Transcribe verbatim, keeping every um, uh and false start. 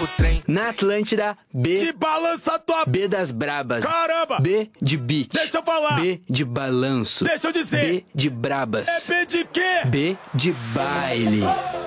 pro trem. Na Atlântida, B. Te balança tua... B das brabas. Caramba! B de beat. Deixa eu falar. B de balanço. Deixa eu dizer. B de brabas. É B de quê? B de baile.